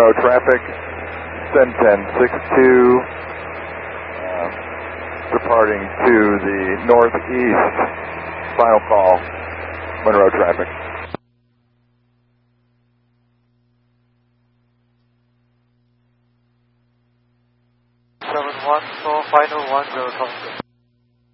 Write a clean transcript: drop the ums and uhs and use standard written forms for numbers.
Monroe traffic, 10-10-62, departing to the northeast. Final call, Monroe traffic. 7-1, so final 10 coming.